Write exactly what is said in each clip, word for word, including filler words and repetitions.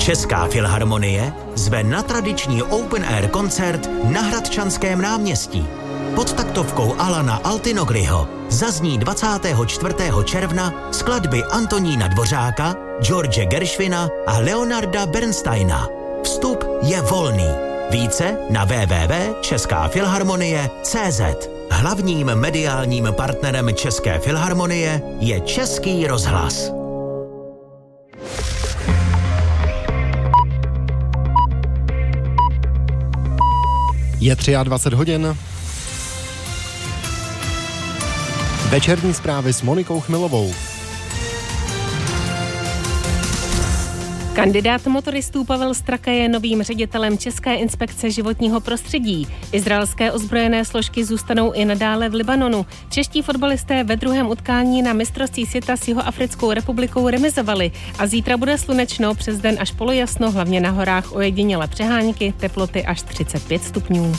Česká filharmonie zve na tradiční open air koncert na Hradčanském náměstí. Pod taktovkou Alana Altinogriho zazní dvacátého čtvrtého června skladby Antonína Dvořáka, George Gershwina a Leonarda Bernsteina. Vstup je volný. Více na w w w tečka česká filharmonie tečka cé zet. Hlavním mediálním partnerem České filharmonie je Český rozhlas. Je dvacet tři hodin. Večerní zprávy s Monikou Chmilovou. Kandidát motoristů Pavel Straka je novým ředitelem České inspekce životního prostředí. Izraelské ozbrojené složky zůstanou i nadále v Libanonu. Čeští fotbalisté ve druhém utkání na mistrovství světa s Jihoafrickou republikou remizovali a zítra bude slunečno, přes den až polojasno, hlavně na horách ojedinělé přehánky, teploty až třicet pět stupňů.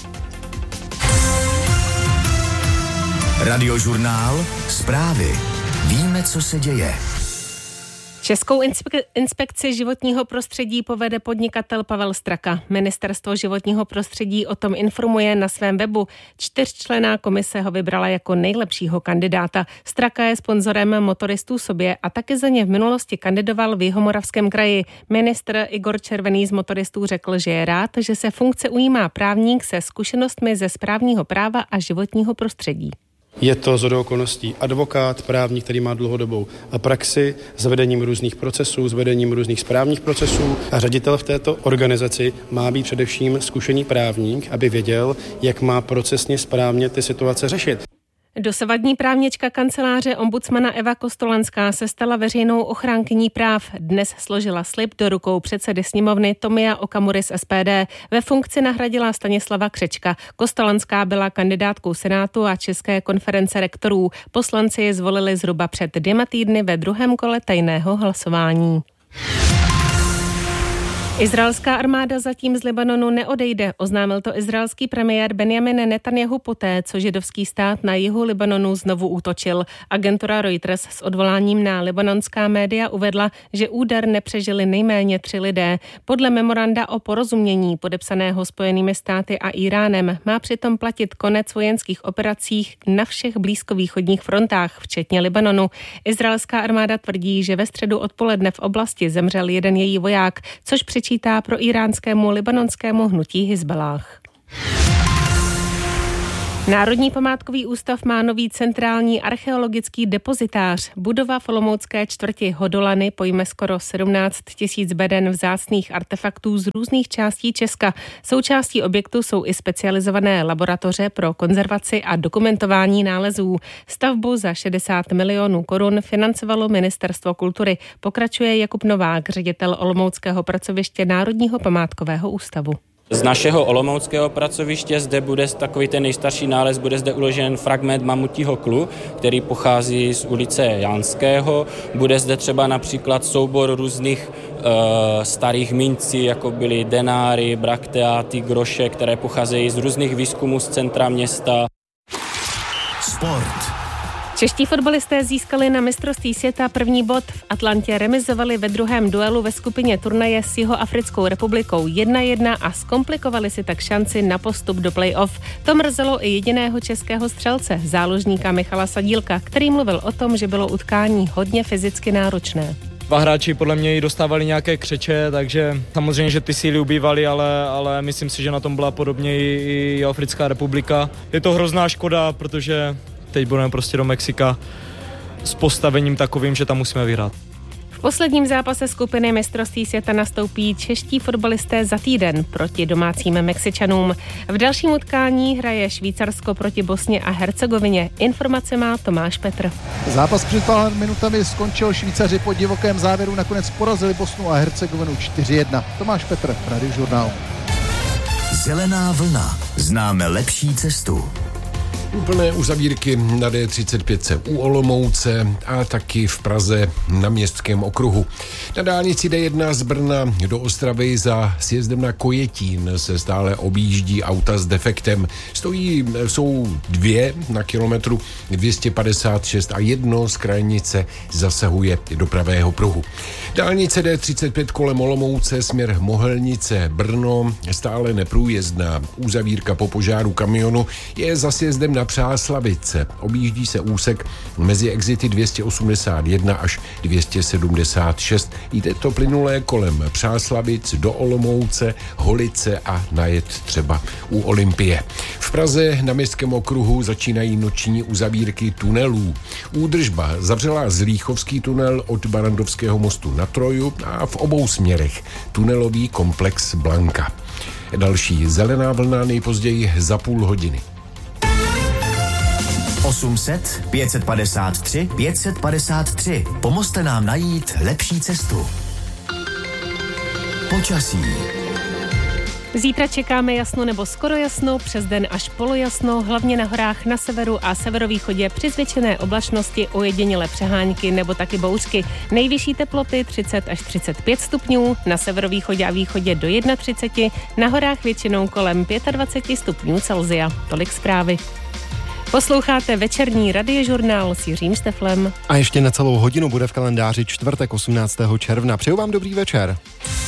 Radiožurnál, zprávy. Víme, co se děje. Českou inspe- inspekci životního prostředí povede podnikatel Pavel Straka. Ministerstvo životního prostředí o tom informuje na svém webu. Čtyřčlenná komise ho vybrala jako nejlepšího kandidáta. Straka je sponzorem motoristů sobě a taky za ně v minulosti kandidoval v Jihomoravském kraji. Ministr Igor Červený z motoristů řekl, že je rád, že se funkce ujímá právník se zkušenostmi ze správního práva a životního prostředí. Je to shodou okolností advokát, právník, který má dlouhodobou praxi s vedením různých procesů, s vedením různých správních procesů a ředitel v této organizaci má být především zkušený právník, aby věděl, jak má procesně správně ty situace řešit. Dosavadní právnička kanceláře ombudsmana Eva Kostolanská se stala veřejnou ochránkyní práv. Dnes složila slib do rukou předsedy sněmovny Tomia Okamury z es pé dé. Ve funkci nahradila Stanislava Křečka. Kostolanská byla kandidátkou Senátu a České konference rektorů. Poslanci je zvolili zhruba před dvěma týdny ve druhém kole tajného hlasování. Izraelská armáda zatím z Libanonu neodejde, oznámil to izraelský premiér Benjamin Netanjahu poté, co židovský stát na jihu Libanonu znovu útočil. Agentura Reuters s odvoláním na libanonská média uvedla, že úder nepřežili nejméně tři lidé. Podle memoranda o porozumění podepsaného Spojenými státy a Iránem má přitom platit konec vojenských operacích na všech blízkovýchodních frontách, včetně Libanonu. Izraelská armáda tvrdí, že ve středu odpoledne v oblasti zemřel jeden její voják, což přičítá pro iránskému libanonskému hnutí Hizballáh. Národní památkový ústav má nový centrální archeologický depozitář. Budova v olomoucké čtvrti Hodolany pojme skoro sedmnáct tisíc beden vzácných artefaktů z různých částí Česka. Součástí objektu jsou i specializované laboratoře pro konzervaci a dokumentování nálezů. Stavbu za šedesát milionů korun financovalo Ministerstvo kultury. Pokračuje Jakub Novák, ředitel olomouckého pracoviště Národního památkového ústavu. Z našeho olomouckého pracoviště zde bude takový ten nejstarší nález, bude zde uložen fragment mamutího klu, který pochází z ulice Janského. Bude zde třeba například soubor různých e, starých mincí, jako byly denáry, brakteáty, groše, které pocházejí z různých výzkumů z centra města. Sport. Čeští fotbalisté získali na mistrovství světa první bod. V Atlantě remizovali ve druhém duelu ve skupině turnaje s Jihoafrickou republikou jedna jedna a zkomplikovali si tak šanci na postup do play-off. To mrzelo i jediného českého střelce, záložníka Michala Sadílka, který mluvil o tom, že bylo utkání hodně fyzicky náročné. Dva hráči podle mě i dostávali nějaké křeče, takže samozřejmě, že ty síly ubývaly, ale, ale myslím si, že na tom byla podobně i, i Jihoafrická republika. Je to hrozná škoda, protože teď budeme prostě do Mexika s postavením takovým, že tam musíme vyhrát. V posledním zápase skupiny mistrovství světa nastoupí čeští fotbalisté za týden proti domácím Mexičanům. V dalším utkání hraje Švýcarsko proti Bosně a Hercegovině. Informace má Tomáš Petr. Zápas před pár minutami skončil, Švýcaři po divokém závěru nakonec porazili Bosnu a Hercegovinu čtyři jedna. Tomáš Petr, Radiožurnál. Zelená vlna. Známe lepší cestu. Úplné uzavírky na dé třicet pět u Olomouce a taky v Praze na Městském okruhu. Na dálnici dé jedna z Brna do Ostravy za sjezdem na Kojetín se stále objíždí auta s defektem. Stojí, jsou dvě na kilometru dvě stě padesát šest a jedno z krajnice zasahuje do pravého pruhu. Dálnice D třicet pět kolem Olomouce směr Mohelnice Brno stále neprůjezdná. Uzavírka po požáru kamionu je za sjezdem na Přáslavice. Objíždí se úsek mezi exity dvě stě osmdesát jedna až dvě stě sedmdesát šest. Jde to plynulé kolem Přáslavic do Olomouce, Holice a najet třeba u Olympie. V Praze na Městském okruhu začínají noční uzavírky tunelů. Údržba zavřela Zlíchovský tunel od Barandovského mostu na Troju a v obou směrech tunelový komplex Blanka. Další zelená vlna nejpozději za půl hodiny. osm set, pět set padesát tři, pět set padesát tři. Pomozte nám najít lepší cestu. Počasí. Zítra čekáme jasno nebo skoro jasno, přes den až polojasno, hlavně na horách na severu a severovýchodě při zvětšené oblačnosti ojedinělé přehánky nebo taky bouřky. Nejvyšší teploty třicet až třicet pět stupňů, na severovýchodě a východě do třicet jedna, na horách většinou kolem dvacet pět stupňů Celsia. Tolik zprávy. Posloucháte večerní radiožurnál s Jiřím Šteflem. A ještě necelou hodinu bude v kalendáři čtvrtek osmnáctého června. Přeju vám dobrý večer.